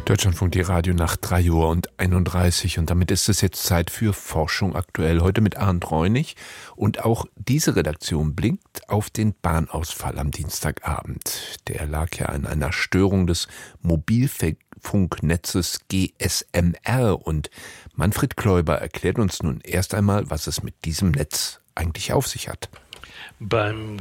Deutschlandfunk, die Radio nach 3:31 Uhr. Und damit ist es jetzt Zeit für Forschung aktuell. Heute mit Arndt Reunig. Und auch diese Redaktion blinkt auf den Bahnausfall am Dienstagabend. Der lag ja an einer Störung des Mobilfunknetzes GSMR. Und Manfred Kläuber erklärt uns nun erst einmal, was es mit diesem Netz eigentlich auf sich hat. Beim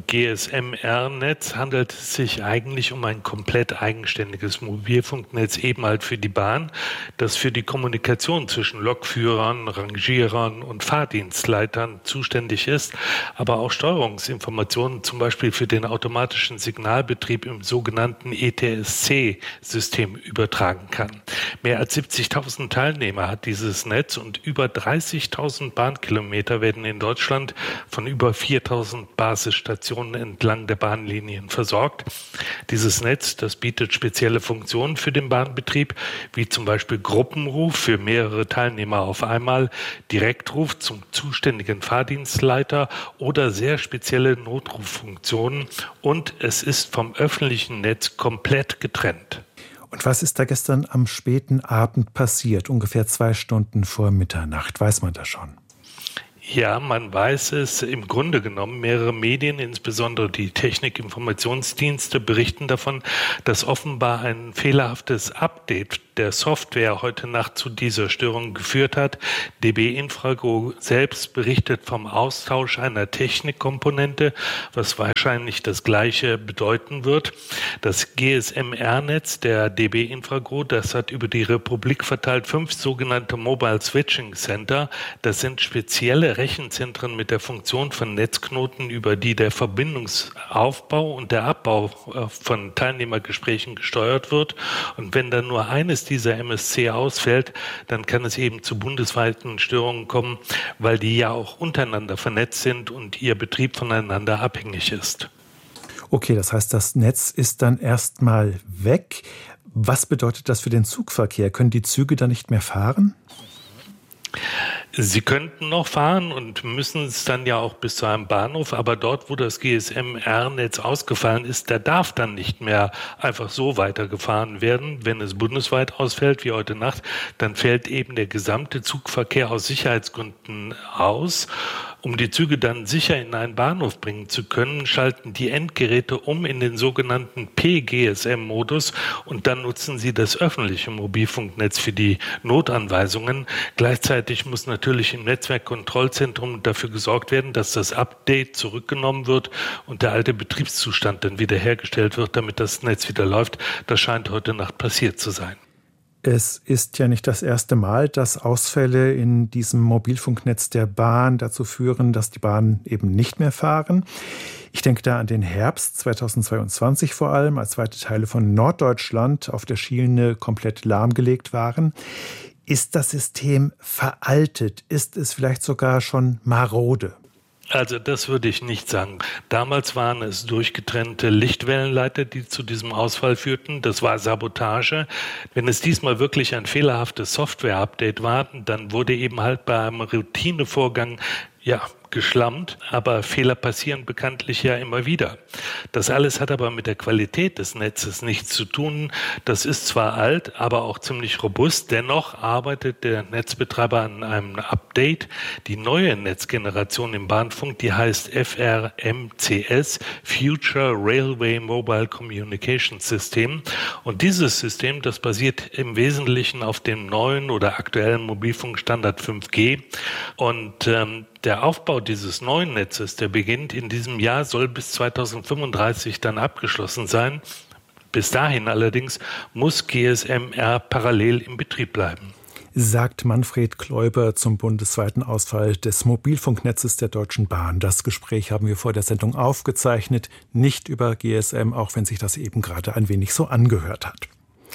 GSMR-Netz handelt es sich eigentlich um ein komplett eigenständiges Mobilfunknetz, eben halt für die Bahn, das für die Kommunikation zwischen Lokführern, Rangierern und Fahrdienstleitern zuständig ist, aber auch Steuerungsinformationen zum Beispiel für den automatischen Signalbetrieb im sogenannten ETSC-System übertragen kann. Mehr als 70.000 Teilnehmer hat dieses Netz und über 30.000 Bahnkilometer werden in Deutschland von über 4.000 Basisstationen entlang der Bahnlinien versorgt. Dieses Netz, das bietet spezielle Funktionen für den Bahnbetrieb, wie zum Beispiel Gruppenruf für mehrere Teilnehmer auf einmal, Direktruf zum zuständigen Fahrdienstleiter oder sehr spezielle Notruffunktionen. Und es ist vom öffentlichen Netz komplett getrennt. Und was ist da gestern am späten Abend passiert, ungefähr 2 Stunden vor Mitternacht? Weiß man das schon? Ja, man weiß es im Grunde genommen. Mehrere Medien, insbesondere die Technik-Informationsdienste, berichten davon, dass offenbar ein fehlerhaftes Update der Software heute Nacht zu dieser Störung geführt hat. DB Infrago selbst berichtet vom Austausch einer Technikkomponente, was wahrscheinlich das Gleiche bedeuten wird. Das GSMR-Netz der DB Infrago, das hat über die Republik verteilt 5 sogenannte Mobile Switching Center. Das sind spezielle Rechenzentren mit der Funktion von Netzknoten, über die der Verbindungsaufbau und der Abbau von Teilnehmergesprächen gesteuert wird. Und wenn dann nur eines dieser MSC ausfällt, dann kann es eben zu bundesweiten Störungen kommen, weil die ja auch untereinander vernetzt sind und ihr Betrieb voneinander abhängig ist. Okay, das heißt, das Netz ist dann erstmal weg. Was bedeutet das für den Zugverkehr? Können die Züge dann nicht mehr fahren? Sie könnten noch fahren und müssen es dann ja auch bis zu einem Bahnhof, aber dort, wo das GSMR-Netz ausgefallen ist, da darf dann nicht mehr einfach so weitergefahren werden. Wenn es bundesweit ausfällt, wie heute Nacht, dann fällt eben der gesamte Zugverkehr aus Sicherheitsgründen aus. Um die Züge dann sicher in einen Bahnhof bringen zu können, schalten die Endgeräte um in den sogenannten PGSM-Modus und dann nutzen sie das öffentliche Mobilfunknetz für die Notanweisungen. Gleichzeitig muss natürlich im Netzwerkkontrollzentrum dafür gesorgt werden, dass das Update zurückgenommen wird und der alte Betriebszustand dann wiederhergestellt wird, damit das Netz wieder läuft. Das scheint heute Nacht passiert zu sein. Es ist ja nicht das erste Mal, dass Ausfälle in diesem Mobilfunknetz der Bahn dazu führen, dass die Bahnen eben nicht mehr fahren. Ich denke da an den Herbst 2022 vor allem, als weite Teile von Norddeutschland auf der Schiene komplett lahmgelegt waren. Ist das System veraltet? Ist es vielleicht sogar schon marode? Also das würde ich nicht sagen. Damals waren es durchgetrennte Lichtwellenleiter, die zu diesem Ausfall führten. Das war Sabotage. Wenn es diesmal wirklich ein fehlerhaftes Software-Update war, dann wurde eben halt bei einem Routinevorgang geschlammt, aber Fehler passieren bekanntlich ja immer wieder. Das alles hat aber mit der Qualität des Netzes nichts zu tun. Das ist zwar alt, aber auch ziemlich robust. Dennoch arbeitet der Netzbetreiber an einem Update. Die neue Netzgeneration im Bahnfunk, die heißt FRMCS, Future Railway Mobile Communication System. Und dieses System, das basiert im Wesentlichen auf dem neuen oder aktuellen Mobilfunkstandard 5G. Und der Aufbau dieses neuen Netzes, der beginnt in diesem Jahr, soll bis 2035 dann abgeschlossen sein. Bis dahin allerdings muss GSMR parallel im Betrieb bleiben. Sagt Manfred Kläuber zum bundesweiten Ausfall des Mobilfunknetzes der Deutschen Bahn. Das Gespräch haben wir vor der Sendung aufgezeichnet, nicht über GSM, auch wenn sich das eben gerade ein wenig so angehört hat.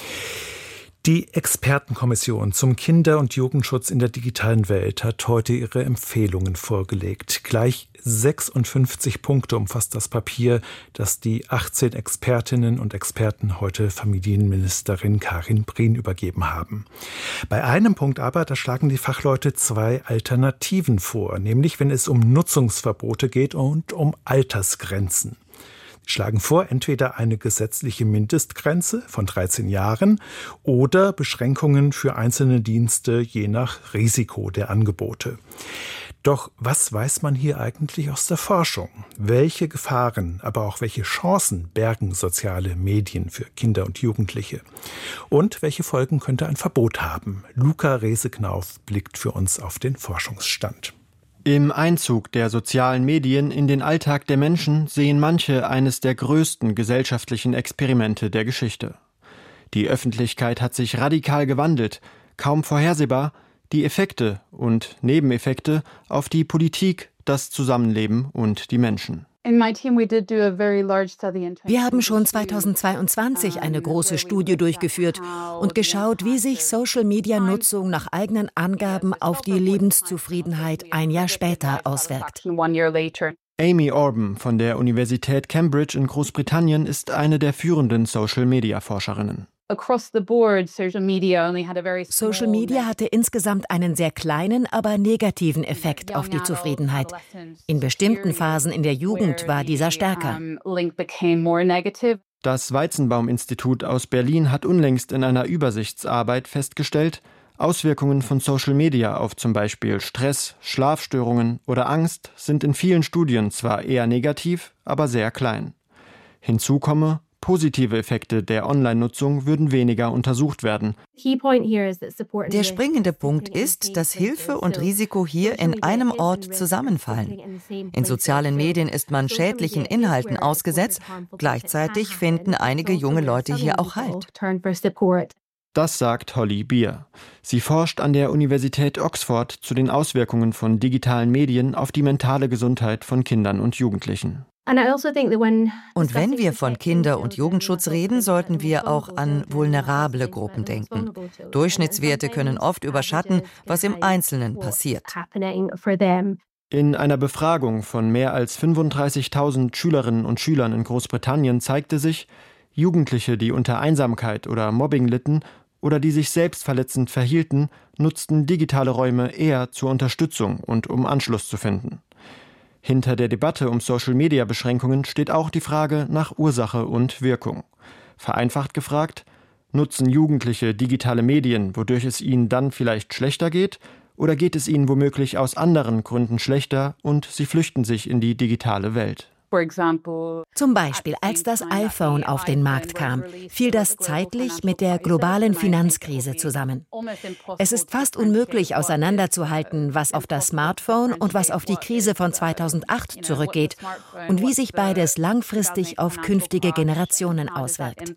Die Expertenkommission zum Kinder- und Jugendschutz in der digitalen Welt hat heute ihre Empfehlungen vorgelegt. Gleich 56 Punkte umfasst das Papier, das die 18 Expertinnen und Experten heute Familienministerin Karin Prien übergeben haben. Bei einem Punkt aber, da schlagen die Fachleute 2 Alternativen vor, nämlich wenn es um Nutzungsverbote geht und um Altersgrenzen. Die schlagen vor, entweder eine gesetzliche Mindestgrenze von 13 Jahren oder Beschränkungen für einzelne Dienste je nach Risiko der Angebote. Doch was weiß man hier eigentlich aus der Forschung? Welche Gefahren, aber auch welche Chancen bergen soziale Medien für Kinder und Jugendliche? Und welche Folgen könnte ein Verbot haben? Luca Rehse-Knauf blickt für uns auf den Forschungsstand. Im Einzug der sozialen Medien in den Alltag der Menschen sehen manche eines der größten gesellschaftlichen Experimente der Geschichte. Die Öffentlichkeit hat sich radikal gewandelt, kaum vorhersehbar, die Effekte und Nebeneffekte auf die Politik, das Zusammenleben und die Menschen. Wir haben schon 2022 eine große Studie durchgeführt und geschaut, wie sich Social-Media-Nutzung nach eigenen Angaben auf die Lebenszufriedenheit ein Jahr später auswirkt. Amy Orben von der Universität Cambridge in Großbritannien ist eine der führenden Social-Media-Forscherinnen. Social Media hatte insgesamt einen sehr kleinen, aber negativen Effekt auf die Zufriedenheit. In bestimmten Phasen in der Jugend war dieser stärker. Das Weizenbaum-Institut aus Berlin hat unlängst in einer Übersichtsarbeit festgestellt, Auswirkungen von Social Media auf zum Beispiel Stress, Schlafstörungen oder Angst sind in vielen Studien zwar eher negativ, aber sehr klein. Hinzu komme, positive Effekte der Online-Nutzung würden weniger untersucht werden. Der springende Punkt ist, dass Hilfe und Risiko hier in einem Ort zusammenfallen. In sozialen Medien ist man schädlichen Inhalten ausgesetzt, gleichzeitig finden einige junge Leute hier auch Halt. Das sagt Holly Beer. Sie forscht an der Universität Oxford zu den Auswirkungen von digitalen Medien auf die mentale Gesundheit von Kindern und Jugendlichen. Und wenn wir von Kinder- und Jugendschutz reden, sollten wir auch an vulnerable Gruppen denken. Durchschnittswerte können oft überschatten, was im Einzelnen passiert. In einer Befragung von mehr als 35.000 Schülerinnen und Schülern in Großbritannien zeigte sich, Jugendliche, die unter Einsamkeit oder Mobbing litten oder die sich selbstverletzend verhielten, nutzten digitale Räume eher zur Unterstützung und um Anschluss zu finden. Hinter der Debatte um Social-Media-Beschränkungen steht auch die Frage nach Ursache und Wirkung. Vereinfacht gefragt, nutzen Jugendliche digitale Medien, wodurch es ihnen dann vielleicht schlechter geht, oder geht es ihnen womöglich aus anderen Gründen schlechter und sie flüchten sich in die digitale Welt? Zum Beispiel, als das iPhone auf den Markt kam, fiel das zeitlich mit der globalen Finanzkrise zusammen. Es ist fast unmöglich auseinanderzuhalten, was auf das Smartphone und was auf die Krise von 2008 zurückgeht und wie sich beides langfristig auf künftige Generationen auswirkt,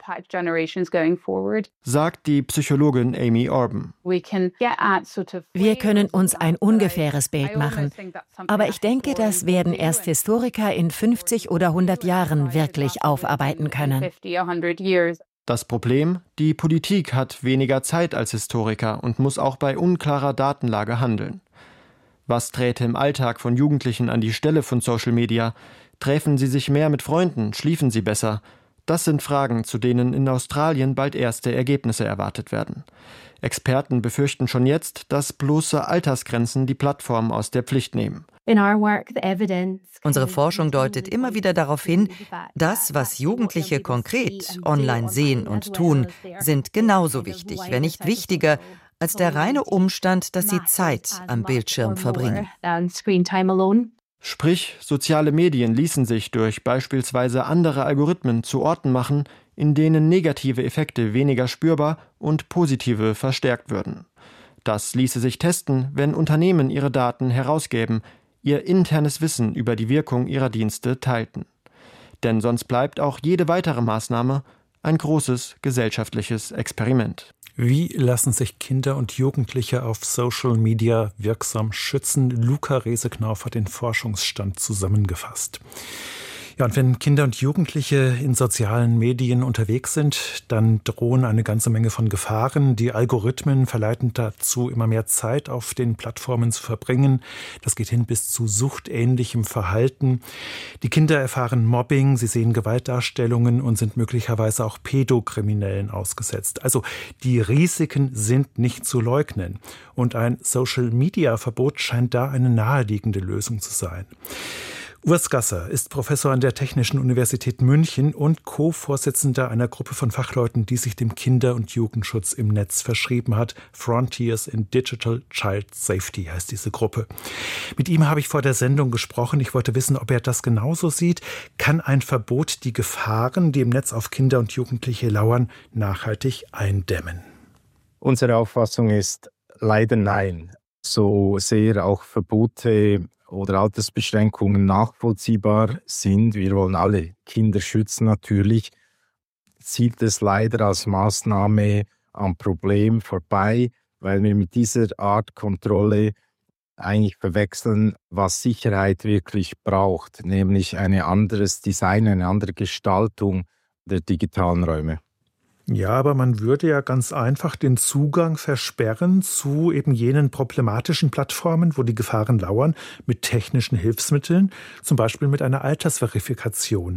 sagt die Psychologin Amy Orben. Wir können uns ein ungefähres Bild machen, aber ich denke, das werden erst Historiker in 50 oder 100 Jahren wirklich aufarbeiten können. Das Problem, die Politik hat weniger Zeit als Historiker und muss auch bei unklarer Datenlage handeln. Was träte im Alltag von Jugendlichen an die Stelle von Social Media? Treffen sie sich mehr mit Freunden? Schliefen sie besser? Das sind Fragen, zu denen in Australien bald erste Ergebnisse erwartet werden. Experten befürchten schon jetzt, dass bloße Altersgrenzen die Plattform aus der Pflicht nehmen. Unsere Forschung deutet immer wieder darauf hin, das, was Jugendliche konkret online sehen und tun, sind genauso wichtig, wenn nicht wichtiger, als der reine Umstand, dass sie Zeit am Bildschirm verbringen. Sprich, soziale Medien ließen sich durch beispielsweise andere Algorithmen zu Orten machen, in denen negative Effekte weniger spürbar und positive verstärkt würden. Das ließe sich testen, wenn Unternehmen ihre Daten herausgäben, ihr internes Wissen über die Wirkung ihrer Dienste teilten. Denn sonst bleibt auch jede weitere Maßnahme ein großes gesellschaftliches Experiment. Wie lassen sich Kinder und Jugendliche auf Social Media wirksam schützen? Luca Rehse-Knauf hat den Forschungsstand zusammengefasst. Ja, und wenn Kinder und Jugendliche in sozialen Medien unterwegs sind, dann drohen eine ganze Menge von Gefahren. Die Algorithmen verleiten dazu, immer mehr Zeit auf den Plattformen zu verbringen. Das geht hin bis zu suchtähnlichem Verhalten. Die Kinder erfahren Mobbing, sie sehen Gewaltdarstellungen und sind möglicherweise auch Pädokriminellen ausgesetzt. Also die Risiken sind nicht zu leugnen. Und ein Social-Media-Verbot scheint da eine naheliegende Lösung zu sein. Urs Gasser ist Professor an der Technischen Universität München und Co-Vorsitzender einer Gruppe von Fachleuten, die sich dem Kinder- und Jugendschutz im Netz verschrieben hat. Frontiers in Digital Child Safety heißt diese Gruppe. Mit ihm habe ich vor der Sendung gesprochen. Ich wollte wissen, ob er das genauso sieht. Kann ein Verbot die Gefahren, die im Netz auf Kinder und Jugendliche lauern, nachhaltig eindämmen? Unsere Auffassung ist leider nein. So sehr auch Verbote oder Altersbeschränkungen nachvollziehbar sind, wir wollen alle Kinder schützen natürlich, zieht es leider als Maßnahme am Problem vorbei, weil wir mit dieser Art Kontrolle eigentlich verwechseln, was Sicherheit wirklich braucht, nämlich ein anderes Design, eine andere Gestaltung der digitalen Räume. Ja, aber man würde ja ganz einfach den Zugang versperren zu eben jenen problematischen Plattformen, wo die Gefahren lauern, mit technischen Hilfsmitteln, zum Beispiel mit einer Altersverifikation.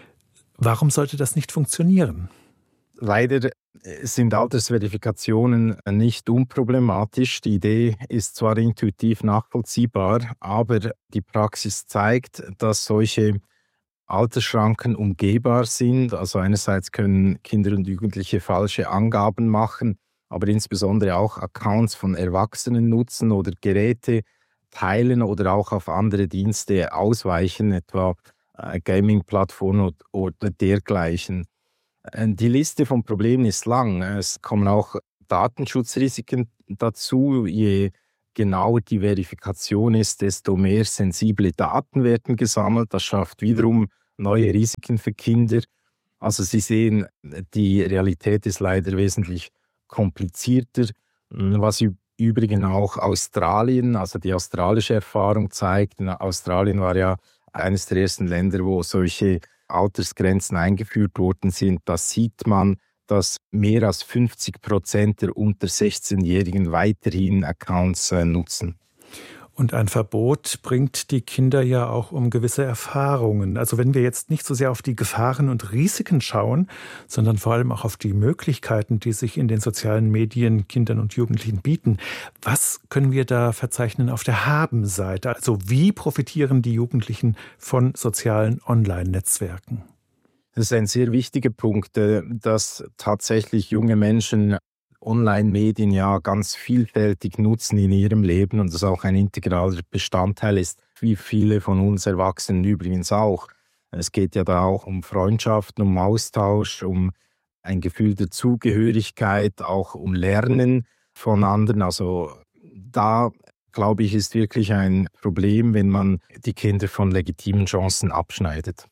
Warum sollte das nicht funktionieren? Leider sind Altersverifikationen nicht unproblematisch. Die Idee ist zwar intuitiv nachvollziehbar, aber die Praxis zeigt, dass solche Altersschranken umgehbar sind. Also einerseits können Kinder und Jugendliche falsche Angaben machen, aber insbesondere auch Accounts von Erwachsenen nutzen oder Geräte teilen oder auch auf andere Dienste ausweichen, etwa Gaming-Plattformen oder dergleichen. Die Liste von Problemen ist lang. Es kommen auch Datenschutzrisiken dazu. Je genauer die Verifikation ist, desto mehr sensible Daten werden gesammelt. Das schafft wiederum neue Risiken für Kinder. Also Sie sehen, die Realität ist leider wesentlich komplizierter. Was übrigens auch Australien, also die australische Erfahrung zeigt. Australien war ja eines der ersten Länder, wo solche Altersgrenzen eingeführt worden sind. Da sieht man, dass mehr als 50% der unter 16-Jährigen weiterhin Accounts nutzen. Und ein Verbot bringt die Kinder ja auch um gewisse Erfahrungen. Also wenn wir jetzt nicht so sehr auf die Gefahren und Risiken schauen, sondern vor allem auch auf die Möglichkeiten, die sich in den sozialen Medien Kindern und Jugendlichen bieten, was können wir da verzeichnen auf der Haben-Seite? Also wie profitieren die Jugendlichen von sozialen Online-Netzwerken? Das ist ein sehr wichtiger Punkt, dass tatsächlich junge Menschen Online-Medien ja ganz vielfältig nutzen in ihrem Leben und das auch ein integraler Bestandteil ist, wie viele von uns Erwachsenen übrigens auch. Es geht ja da auch um Freundschaften, um Austausch, um ein Gefühl der Zugehörigkeit, auch um Lernen von anderen. Also da, glaube ich, ist wirklich ein Problem, wenn man die Kinder von legitimen Chancen abschneidet.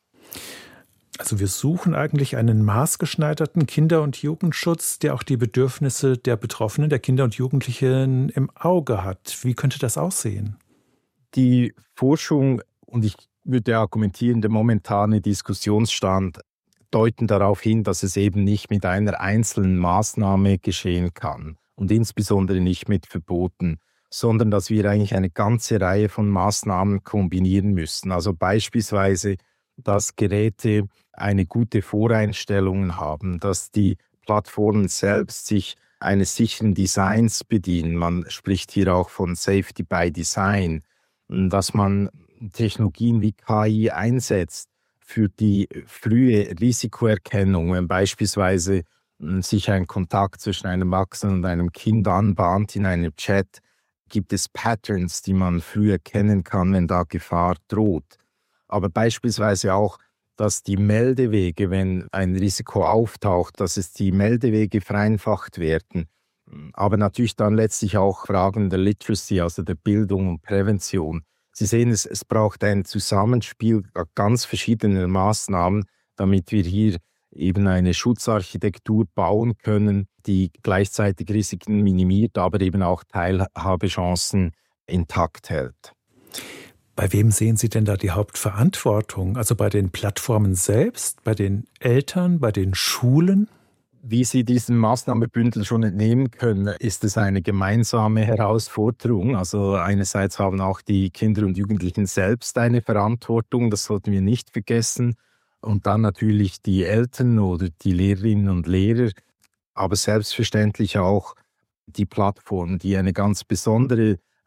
Also wir suchen eigentlich einen maßgeschneiderten Kinder- und Jugendschutz, der auch die Bedürfnisse der Betroffenen, der Kinder und Jugendlichen im Auge hat. Wie könnte das aussehen? Die Forschung, und ich würde argumentieren, der momentane Diskussionsstand deuten darauf hin, dass es eben nicht mit einer einzelnen Maßnahme geschehen kann und insbesondere nicht mit Verboten, sondern dass wir eigentlich eine ganze Reihe von Maßnahmen kombinieren müssen. Also beispielsweise, dass Geräte eine gute Voreinstellung haben, dass die Plattformen selbst sich eines sicheren Designs bedienen. Man spricht hier auch von Safety by Design, dass man Technologien wie KI einsetzt für die frühe Risikoerkennung, wenn beispielsweise sich ein Kontakt zwischen einem Erwachsenen und einem Kind anbahnt in einem Chat, gibt es Patterns, die man früh erkennen kann, wenn da Gefahr droht. Aber beispielsweise auch, dass die Meldewege, wenn ein Risiko auftaucht, dass es die Meldewege vereinfacht werden. Aber natürlich dann letztlich auch Fragen der Literacy, also der Bildung und Prävention. Sie sehen, es braucht ein Zusammenspiel ganz verschiedener Maßnahmen, damit wir hier eben eine Schutzarchitektur bauen können, die gleichzeitig Risiken minimiert, aber eben auch Teilhabechancen intakt hält. Bei wem sehen Sie denn da die Hauptverantwortung? Also bei den Plattformen selbst, bei den Eltern, bei den Schulen? Wie Sie diesem Maßnahmenbündel schon entnehmen können, ist es eine gemeinsame Herausforderung. Also einerseits haben auch die Kinder und Jugendlichen selbst eine Verantwortung, das sollten wir nicht vergessen. Und dann natürlich die Eltern oder die Lehrerinnen und Lehrer, aber selbstverständlich auch die Plattformen, die eine ganz besondere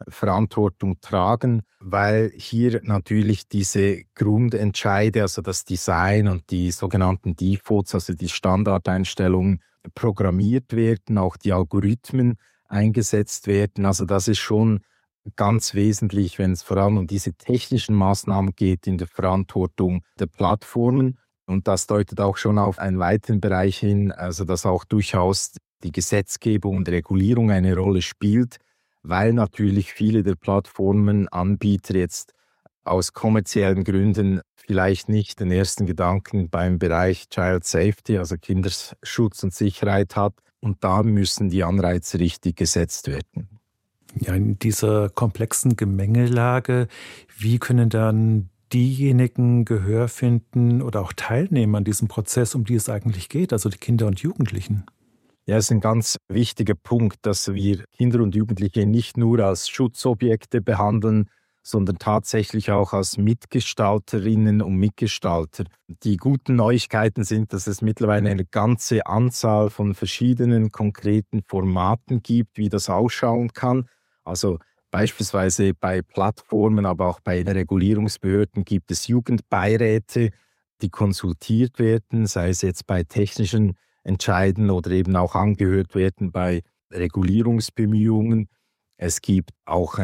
Verantwortung tragen, weil hier natürlich diese Grundentscheide, also das Design und die sogenannten Defaults, also die Standardeinstellungen, programmiert werden, auch die Algorithmen eingesetzt werden. Also das ist schon ganz wesentlich, wenn es vor allem um diese technischen Maßnahmen geht in der Verantwortung der Plattformen. Und das deutet auch schon auf einen weiteren Bereich hin, also dass auch durchaus die Gesetzgebung und Regulierung eine Rolle spielt, weil natürlich viele der Plattformenanbieter jetzt aus kommerziellen Gründen vielleicht nicht den ersten Gedanken beim Bereich Child Safety, also Kinderschutz und Sicherheit hat. Und da müssen die Anreize richtig gesetzt werden. Ja, in dieser komplexen Gemengelage, wie können dann diejenigen Gehör finden oder auch teilnehmen an diesem Prozess, um die es eigentlich geht, also die Kinder und Jugendlichen? Ja, es ist ein ganz wichtiger Punkt, dass wir Kinder und Jugendliche nicht nur als Schutzobjekte behandeln, sondern tatsächlich auch als Mitgestalterinnen und Mitgestalter. Die guten Neuigkeiten sind, dass es mittlerweile eine ganze Anzahl von verschiedenen konkreten Formaten gibt, wie das ausschauen kann. Also beispielsweise bei Plattformen, aber auch bei Regulierungsbehörden gibt es Jugendbeiräte, die konsultiert werden, sei es jetzt bei technischen Entscheiden oder eben auch angehört werden bei Regulierungsbemühungen. Es gibt auch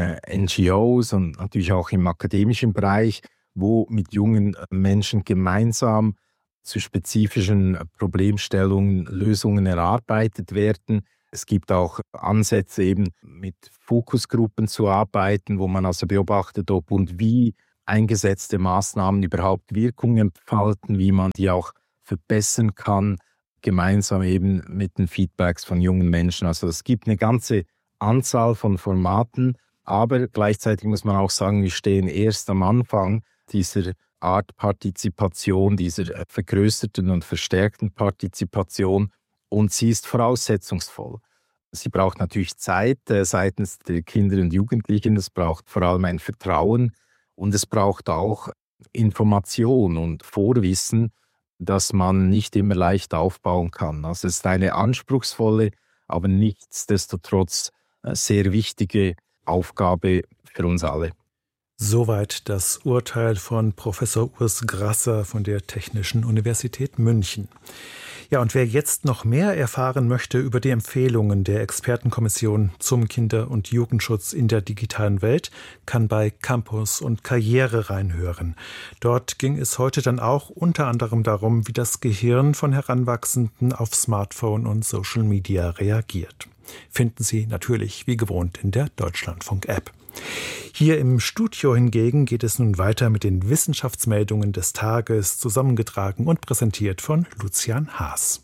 NGOs und natürlich auch im akademischen Bereich, wo mit jungen Menschen gemeinsam zu spezifischen Problemstellungen Lösungen erarbeitet werden. Es gibt auch Ansätze, eben mit Fokusgruppen zu arbeiten, wo man also beobachtet, ob und wie eingesetzte Maßnahmen überhaupt Wirkung entfalten, wie man die auch verbessern kann, gemeinsam eben mit den Feedbacks von jungen Menschen. Also es gibt eine ganze Anzahl von Formaten, aber gleichzeitig muss man auch sagen, wir stehen erst am Anfang dieser Art Partizipation, dieser vergrößerten und verstärkten Partizipation, und sie ist voraussetzungsvoll. Sie braucht natürlich Zeit seitens der Kinder und Jugendlichen, es braucht vor allem ein Vertrauen und es braucht auch Information und Vorwissen, das man nicht immer leicht aufbauen kann. Also es ist eine anspruchsvolle, aber nichtsdestotrotz sehr wichtige Aufgabe für uns alle. Soweit das Urteil von Professor Urs Grasser von der Technischen Universität München. Ja, und wer jetzt noch mehr erfahren möchte über die Empfehlungen der Expertenkommission zum Kinder- und Jugendschutz in der digitalen Welt, kann bei Campus und Karriere reinhören. Dort ging es heute dann auch unter anderem darum, wie das Gehirn von Heranwachsenden auf Smartphone und Social Media reagiert. Finden Sie natürlich wie gewohnt in der Deutschlandfunk-App. Hier im Studio hingegen geht es nun weiter mit den Wissenschaftsmeldungen des Tages, zusammengetragen und präsentiert von Lucian Haas.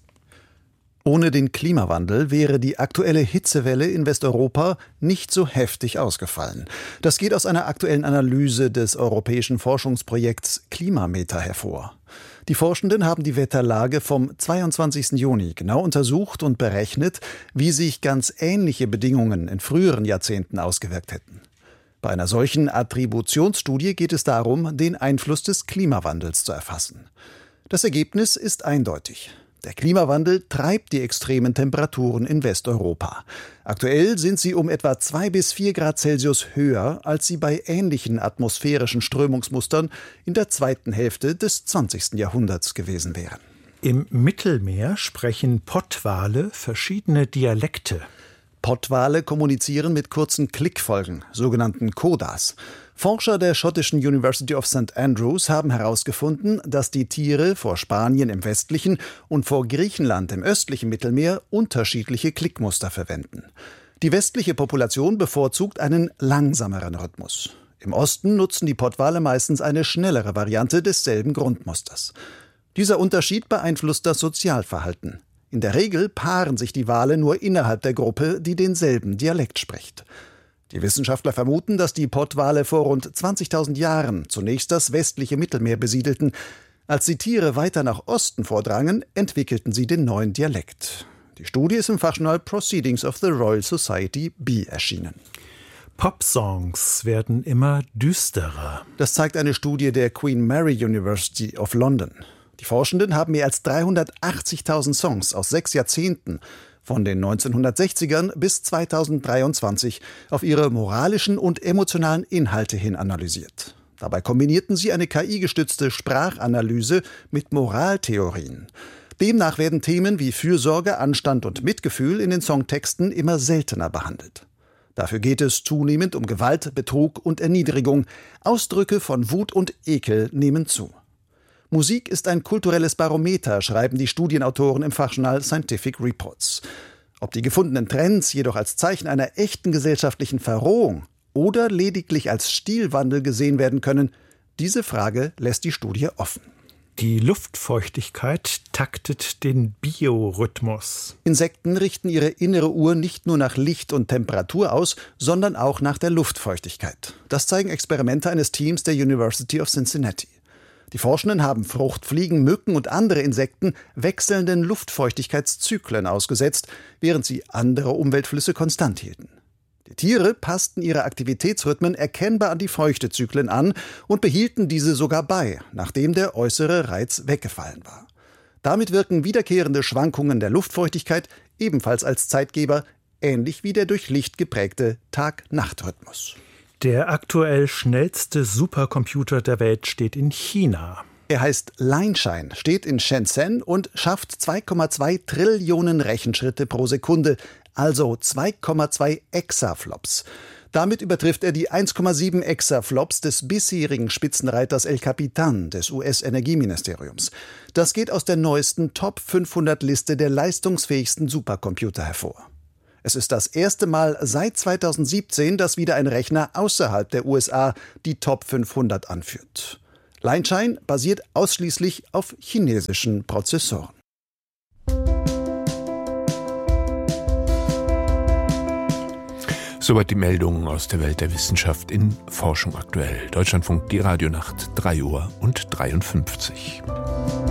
Ohne den Klimawandel wäre die aktuelle Hitzewelle in Westeuropa nicht so heftig ausgefallen. Das geht aus einer aktuellen Analyse des europäischen Forschungsprojekts Klimameter hervor. Die Forschenden haben die Wetterlage vom 22. Juni genau untersucht und berechnet, wie sich ganz ähnliche Bedingungen in früheren Jahrzehnten ausgewirkt hätten. Bei einer solchen Attributionsstudie geht es darum, den Einfluss des Klimawandels zu erfassen. Das Ergebnis ist eindeutig. Der Klimawandel treibt die extremen Temperaturen in Westeuropa. Aktuell sind sie um etwa 2 bis 4 Grad Celsius höher, als sie bei ähnlichen atmosphärischen Strömungsmustern in der zweiten Hälfte des 20. Jahrhunderts gewesen wären. Im Mittelmeer sprechen Pottwale verschiedene Dialekte. Pottwale kommunizieren mit kurzen Klickfolgen, sogenannten Codas. Forscher der schottischen University of St. Andrews haben herausgefunden, dass die Tiere vor Spanien im westlichen und vor Griechenland im östlichen Mittelmeer unterschiedliche Klickmuster verwenden. Die westliche Population bevorzugt einen langsameren Rhythmus. Im Osten nutzen die Pottwale meistens eine schnellere Variante desselben Grundmusters. Dieser Unterschied beeinflusst das Sozialverhalten. In der Regel paaren sich die Wale nur innerhalb der Gruppe, die denselben Dialekt spricht. Die Wissenschaftler vermuten, dass die Pottwale vor rund 20.000 Jahren zunächst das westliche Mittelmeer besiedelten. Als die Tiere weiter nach Osten vordrangen, entwickelten sie den neuen Dialekt. Die Studie ist im Fachjournal Proceedings of the Royal Society B erschienen. Popsongs werden immer düsterer. Das zeigt eine Studie der Queen Mary University of London. Die Forschenden haben mehr als 380.000 Songs aus 6 Jahrzehnten von den 1960ern bis 2023 auf ihre moralischen und emotionalen Inhalte hin analysiert. Dabei kombinierten sie eine KI-gestützte Sprachanalyse mit Moraltheorien. Demnach werden Themen wie Fürsorge, Anstand und Mitgefühl in den Songtexten immer seltener behandelt. Dafür geht es zunehmend um Gewalt, Betrug und Erniedrigung. Ausdrücke von Wut und Ekel nehmen zu. Musik ist ein kulturelles Barometer, schreiben die Studienautoren im Fachjournal Scientific Reports. Ob die gefundenen Trends jedoch als Zeichen einer echten gesellschaftlichen Verrohung oder lediglich als Stilwandel gesehen werden können, diese Frage lässt die Studie offen. Die Luftfeuchtigkeit taktet den Biorhythmus. Insekten richten ihre innere Uhr nicht nur nach Licht und Temperatur aus, sondern auch nach der Luftfeuchtigkeit. Das zeigen Experimente eines Teams der University of Cincinnati. Die Forschenden haben Fruchtfliegen, Mücken und andere Insekten wechselnden Luftfeuchtigkeitszyklen ausgesetzt, während sie andere Umweltflüsse konstant hielten. Die Tiere passten ihre Aktivitätsrhythmen erkennbar an die Feuchtezyklen an und behielten diese sogar bei, nachdem der äußere Reiz weggefallen war. Damit wirken wiederkehrende Schwankungen der Luftfeuchtigkeit ebenfalls als Zeitgeber, ähnlich wie der durch Licht geprägte Tag-Nacht-Rhythmus. Der aktuell schnellste Supercomputer der Welt steht in China. Er heißt Lineshan, steht in Shenzhen und schafft 2,2 Trillionen Rechenschritte pro Sekunde, also 2,2 Exaflops. Damit übertrifft er die 1,7 Exaflops des bisherigen Spitzenreiters El Capitan des US-Energieministeriums. Das geht aus der neuesten Top-500-Liste der leistungsfähigsten Supercomputer hervor. Es ist das erste Mal seit 2017, dass wieder ein Rechner außerhalb der USA die Top 500 anführt. Lineshan basiert ausschließlich auf chinesischen Prozessoren. Soweit die Meldungen aus der Welt der Wissenschaft in Forschung aktuell. Deutschlandfunk, die Radionacht, 3:53 Uhr.